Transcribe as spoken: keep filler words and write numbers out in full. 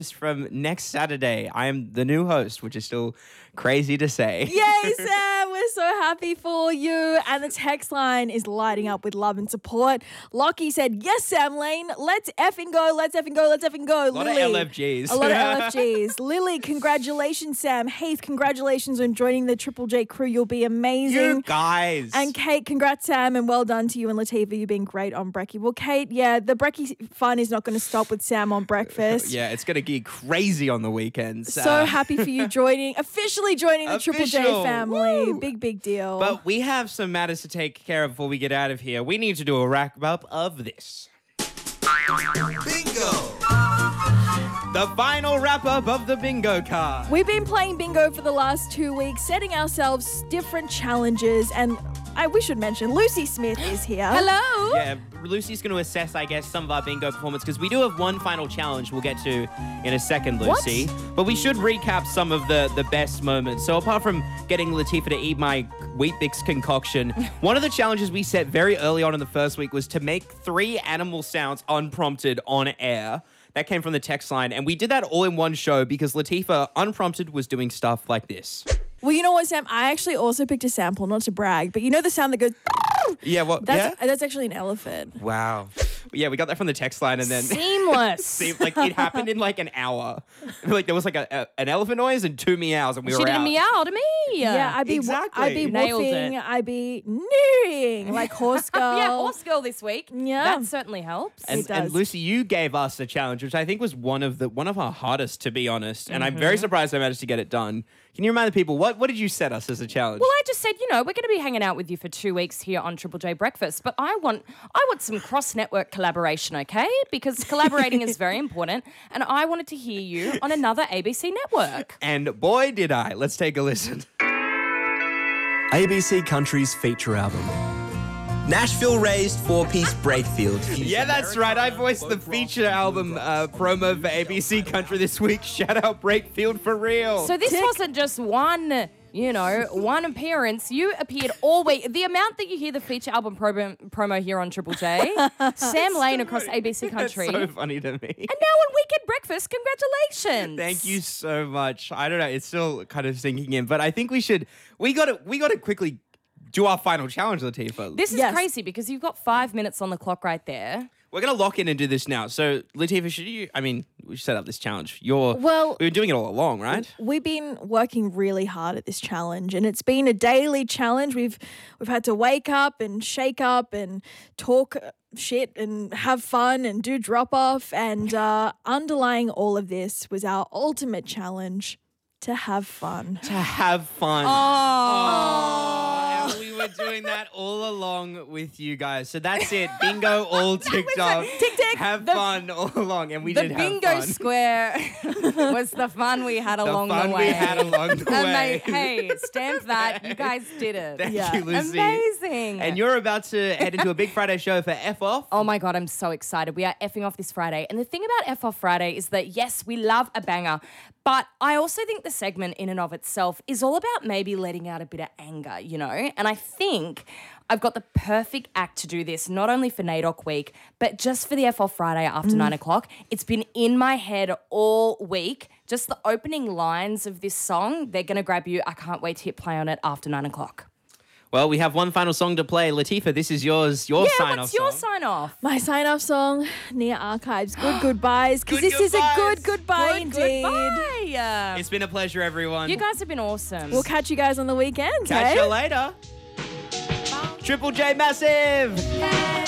from next Saturday. I am the new host, which is still crazy to say. Yay, Sam. We're so happy for you. And the text line is lighting up with love and support. Lockie said, yes, Sam Lane. Let's effing go. Let's effing go. Let's effing go. A lot Lily, of L F Gs. A lot of L F Gs. Lily, congratulations, Sam. Heath, congratulations on joining the Triple J crew. You'll be amazing. You guys. And Kate, congrats, Sam, and well done to you and Latifah. You've been great on Brekkie. Well, Kate, yeah, the Brekkie fun is not going to stop with Sam on breakfast. Yeah, it's going to get crazy on the weekends. So Uh, happy for you joining, officially joining the Triple J Official. family. Woo. Big, big deal. But we have some matters to take care of before we get out of here. We need to do a wrap up of this. Bingo! The final wrap up of the bingo card. We've been playing bingo for the last two weeks, setting ourselves different challenges, and I, we should mention Lucy Smith is here. Hello. Yeah, Lucy's going to assess, I guess, some of our bingo performance because we do have one final challenge we'll get to in a second, Lucy. What? But we should recap some of the, the best moments. So apart from getting Latifah to eat my Wheat Bix concoction, one of the challenges we set very early on in the first week was to make three animal sounds unprompted on air. That came from the text line, and we did that all in one show because Latifah, unprompted, was doing stuff like this. Well, you know what, Sam? I actually also picked a sample, not to brag, but you know the sound that goes... Yeah, what? That's, yeah? that's actually an elephant. Wow. Yeah, we got that from the text line, and then... Seamless. See, like, it happened in, like, an hour. Like, there was, like, a, a, an elephant noise and two meows, and we She were did a out. meow to me. Yeah, I'd be, Exactly. I'd be Nailed woofing, it. I'd be nooing, like horse girl. Yeah, horse girl this week. Yeah. That certainly helps. And, It does. and Lucy, you gave us a challenge, which I think was one of the one of our hardest, to be honest. And I'm very surprised I managed to get it done. Can you remind the people, what, what did you set us as a challenge? Well, I just said, you know, we're going to be hanging out with you for two weeks here on Triple J Breakfast, but I want I want some cross-network collaboration, okay? Because collaborating is very important, and I wanted to hear you on another A B C network. And boy, did I. Let's take a listen. A B C Country's feature album. Nashville raised four-piece Breakfield. Yeah, that's right. I voiced the feature album uh, promo for A B C Country this week. Shout out Breakfield for real. So this wasn't just one, you know, one appearance. You appeared all week. The amount that you hear the feature album promo, promo here on Triple J, Sam Lane across A B C Country. That's so funny to me. And now on Weekend Breakfast, congratulations. Thank you so much. I don't know, it's still kind of sinking in, but I think we should, we got to, we got to quickly do our final challenge, Latifah. This is Yes. crazy because you've got five minutes on the clock right there. We're going to lock in and do this now. So, Latifah, should you, I mean, we should set up this challenge. You're, Well- we've been doing it all along, right? We've been working really hard at this challenge, and it's been a daily challenge. We've we've had to wake up and shake up and talk shit and have fun and do drop off. And uh, underlying all of this was our ultimate challenge: to have fun. To have fun. Oh, and we were doing that all along with you guys. So that's it. Bingo all ticked off. Tick, tick. Have The- fun all along, and we The did bingo have fun. square was the fun we had The along fun the way. we had along the And way. they, hey, stamp that. You guys did it. Thank Yeah. you, Lucy. Amazing. And you're about to head into a big Friday show for F Off. Oh my God, I'm so excited. We are effing off this Friday. And the thing about F Off Friday is that, yes, we love a banger, but I also think the segment in and of itself is all about maybe letting out a bit of anger, you know? And I think I've got the perfect act to do this, not only for NAIDOC week, but just for the F Off Friday after nine o'clock. It's been in my head all week. Just the opening lines of this song, they're going to grab you. I can't wait to hit play on it after nine o'clock. Well, we have one final song to play. Latifah, this is yours, your Yeah, sign-off what's your song. sign off? My sign-off song, Near Archives, Good Goodbyes, because Good this is a goodbyes. good goodbye indeed. Goodbye. It's been a pleasure, everyone. You guys have been awesome. We'll catch you guys on the weekend. Catch hey? you later. Triple J Massive. Hey.